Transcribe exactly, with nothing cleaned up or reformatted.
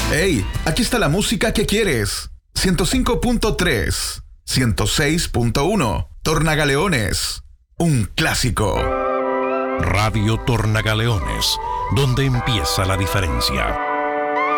Hey, aquí está la música que quieres. ciento cinco punto tres, ciento seis punto uno. Tornagaleones, un clásico. Radio Tornagaleones, donde empieza la diferencia.